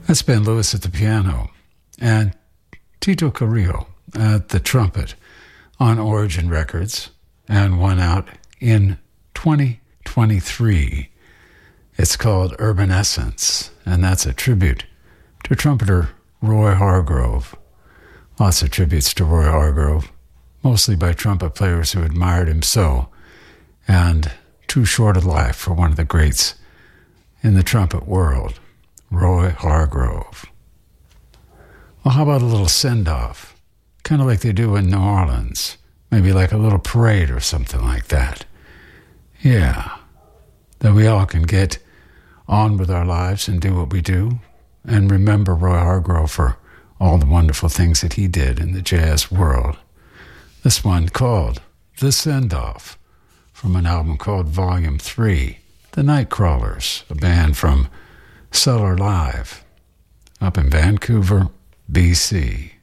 That's Ben Lewis at the piano and Tito Carrillo at the trumpet on Origin Records, and one out in 2023. It's called Urban Essence, and that's a tribute to trumpeter Roy Hargrove. Lots of tributes to Roy Hargrove, mostly by trumpet players who admired him so, and too short a life for one of the greats in the trumpet world, Roy Hargrove. Well, how about a little send-off? Kind of like they do in New Orleans. Maybe like a little parade or something like that. Yeah. That we all can get on with our lives and do what we do and remember Roy Hargrove for all the wonderful things that he did in the jazz world. This one called The Send-Off from an album called Volume 3, The Nightcrawlers, a band from Cellar Live up in Vancouver, BC.